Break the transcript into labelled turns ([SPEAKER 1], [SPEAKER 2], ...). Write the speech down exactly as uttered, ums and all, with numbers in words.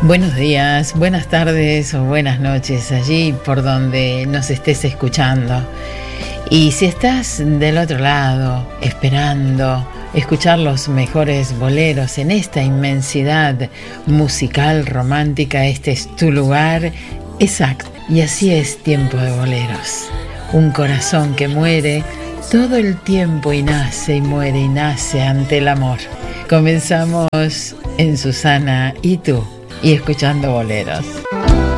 [SPEAKER 1] Buenos días, buenas tardes o buenas noches allí por donde nos estés escuchando. Y si estás del otro lado, esperando escuchar los mejores boleros en esta inmensidad musical romántica, este es tu lugar exacto. Y así es Tiempo de Boleros. Un corazón que muere todo el tiempo y nace y muere y nace ante el amor. Comenzamos en Susana y tú, y escuchando boleros.